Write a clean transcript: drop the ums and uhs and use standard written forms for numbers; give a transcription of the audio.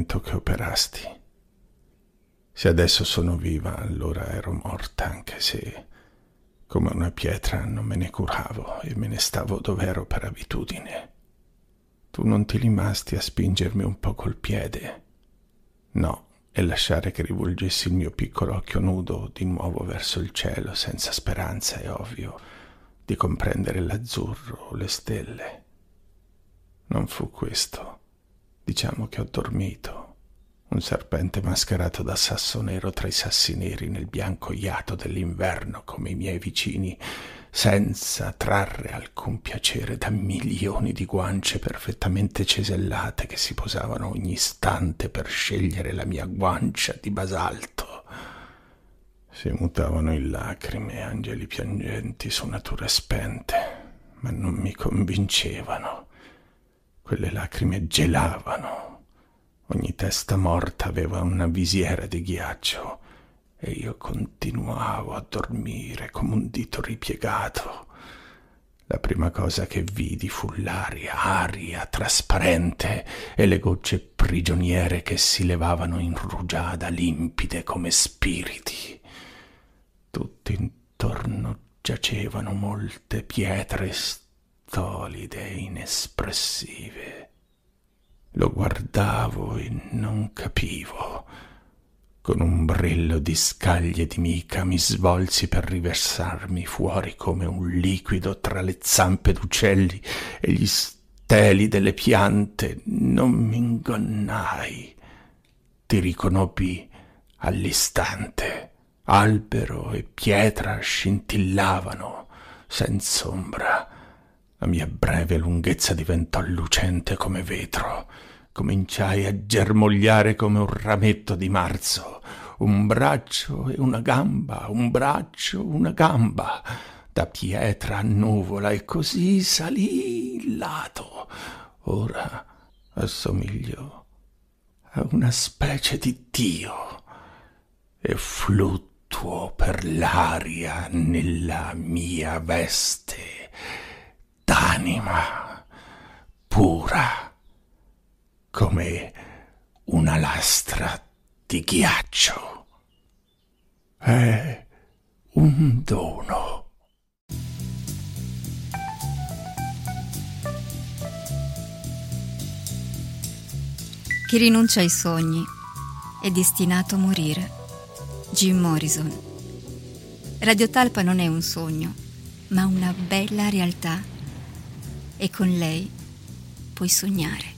momento che operasti. Se adesso sono viva, allora ero morta, anche se come una pietra non me ne curavo e me ne stavo dove ero per abitudine. Tu non ti rimasti a spingermi un po' col piede? No, e lasciare che rivolgessi il mio piccolo occhio nudo di nuovo verso il cielo, senza speranza, è ovvio, di comprendere l'azzurro o le stelle. Non fu questo. Diciamo che ho dormito. Un serpente mascherato da sasso nero tra i sassi neri nel bianco iato dell'inverno come i miei vicini, senza trarre alcun piacere da milioni di guance perfettamente cesellate che si posavano ogni istante per scegliere la mia guancia di basalto. Si mutavano in lacrime, angeli piangenti su nature spente, ma non mi convincevano. Quelle lacrime gelavano. Ogni testa morta aveva una visiera di ghiaccio e io continuavo a dormire come un dito ripiegato. La prima cosa che vidi fu aria trasparente e le gocce prigioniere che si levavano in rugiada limpide come spiriti. Tutto intorno giacevano molte pietre stolide e inespressive. Lo guardavo e non capivo. Con un brillo di scaglie di mica mi svolsi per riversarmi fuori come un liquido tra le zampe d'uccelli e gli steli delle piante. Non mi ingannai. Ti riconobbi all'istante. Albero e pietra scintillavano senza ombra. La mia breve lunghezza diventò lucente come vetro. Cominciai a germogliare come un rametto di marzo. Un braccio e una gamba, un braccio, una gamba. Da pietra a nuvola e così salì il lato. Ora assomiglio a una specie di dio e fluttuo per l'aria nella mia veste d'anima pura come una lastra di ghiaccio. È un dono. Chi rinuncia ai sogni è destinato a morire. Jim Morrison. Radio Talpa non è un sogno, ma una bella realtà. E con lei puoi sognare.